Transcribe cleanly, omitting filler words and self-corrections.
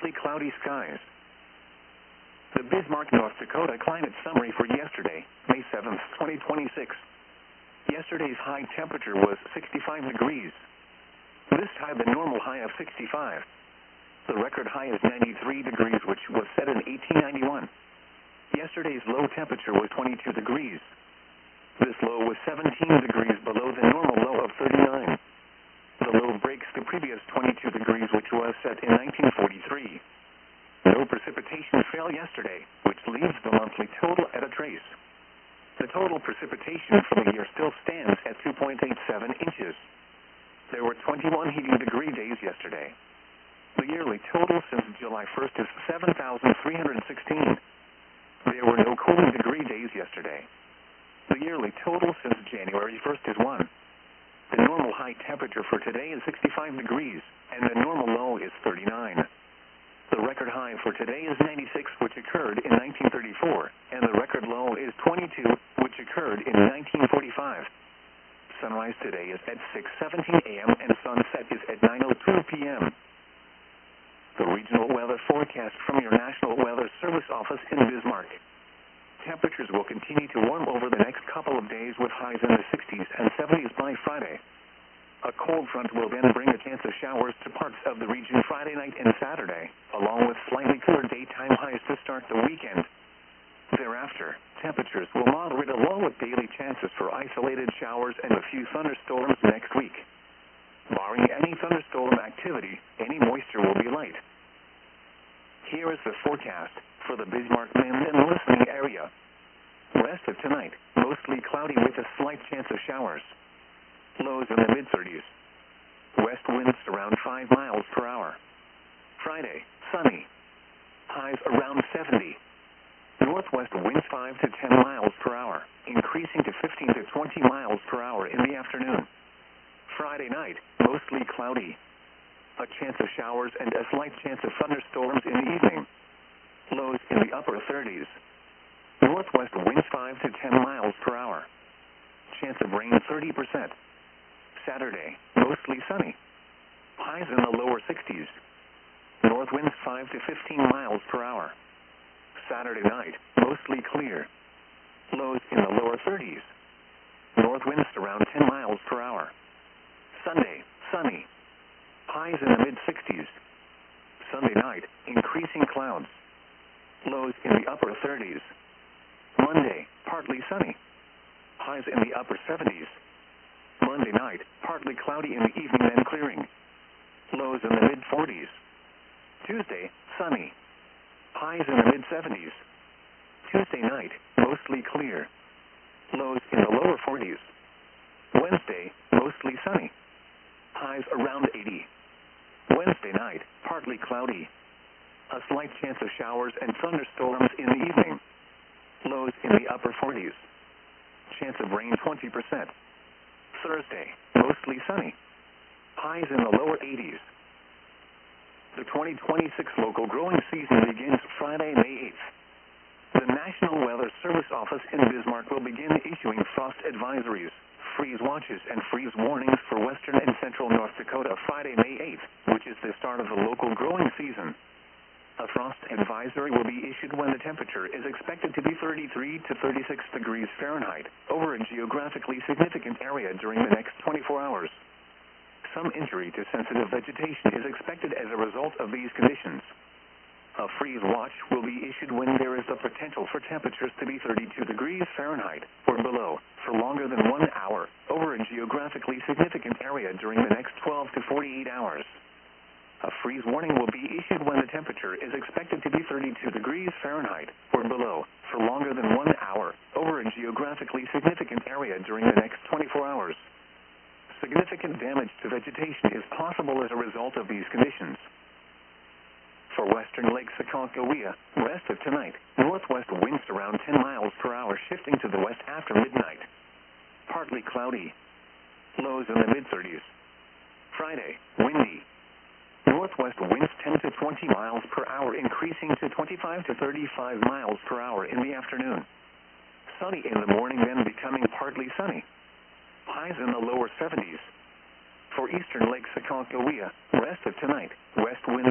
mostly cloudy skies. The Bismarck, North Dakota climate summary for yesterday, May 7th, 2026. Yesterday's high temperature was 65 degrees. This tied the normal high of 65. The record high is 93 degrees, which was set in 1891. Yesterday's low temperature was 22 degrees. This low was 17 degrees below the normal low of 39. The low breaks the previous 22 degrees, which was set in 1943. No precipitation fell yesterday, which leaves the monthly total at a trace. The total precipitation for the year still stands at 2.87 inches. There were 21 heating degree days yesterday. The yearly total since July 1st is 7,316. There were no cooling degree days yesterday. The yearly total since January 1st is 1. The normal high temperature for today is 65 degrees, and the normal low is 39. The record high for today is 96, which occurred in 1934, and the record low is 22, which occurred in 1945. Sunrise today is at 6:17 a.m. and sunset is at 9:02 p.m. The regional weather forecast from your National Weather Service office in Bismarck. Temperatures will continue to warm over the next couple of days with highs in the 60s and 70s by Friday. A cold front will then bring a chance of showers to parts of the region Friday night and Saturday, along with slightly cooler daytime highs to start the weekend. Thereafter, temperatures will moderate along with daily chances for isolated showers and a few thunderstorms next week. Barring any thunderstorm activity, any moisture will be light. Here is the forecast for the Bismarck-Minden listening area. Rest of tonight, mostly cloudy with a slight chance of showers. Lows in the mid-30s. West winds around 5 miles per hour. Friday, sunny. Highs around 70. Northwest winds 5 to 10 miles per hour, increasing to 15 to 20 miles per hour in the afternoon. Friday night, mostly cloudy. A chance of showers and a slight chance of thunderstorms in the evening. Lows in the upper 30s. Northwest winds 5 to 10 miles per hour. Chance of rain 30%. Saturday, mostly sunny. Highs in the lower 60s. North winds 5 to 15 miles per hour. Saturday night, mostly clear. Lows in the lower 30s. North winds around 10 miles per hour. Sunday, sunny. Highs in the mid-60s. Sunday night, increasing clouds. Lows in the upper 30s. Monday, partly sunny. Highs in the upper 70s. Monday night, partly cloudy in the evening, then clearing. Lows in the mid-40s. Tuesday, sunny. Highs in the mid-70s. Tuesday night, mostly clear. Lows in the lower 40s. Wednesday, mostly sunny. Highs around 80. Wednesday night, partly cloudy. A slight chance of showers and thunderstorms in the evening. Lows in the upper 40s. Chance of rain 20%. Thursday, mostly sunny. Highs in the lower 80s. The 2026 local growing season begins Friday, May 8th. The National Weather Service office in Bismarck will begin issuing frost advisories, freeze watches, and freeze warnings for western and central North Dakota Friday, May 8th, which is the start of the local growing season. A frost advisory will be issued when the temperature is expected to be 33 to 36 degrees Fahrenheit over a geographically significant area during the next 24 hours. Some injury to sensitive vegetation is expected as a result of these conditions. A freeze watch will be issued when there is the potential for temperatures to be 32 degrees Fahrenheit or below for longer than 1 hour over a geographically significant area during the next 12 to 48 hours. A freeze warning will be issued when the temperature is expected to be 32 degrees Fahrenheit or below for longer than 1 hour over a geographically significant area during the next 24 hours. Significant damage to vegetation is possible as a result of these conditions. For western Lake Sakoncohea, rest of tonight, northwest winds around 10 miles per hour shifting to the west after midnight. Partly cloudy. Lows in the mid-30s. Friday, windy. Northwest winds 10 to 20 miles per hour increasing to 25 to 35 miles per hour in the afternoon. Sunny in the morning, then becoming partly sunny. Highs in the lower 70s. For eastern Lake Sakoncohea, rest of tonight, west winds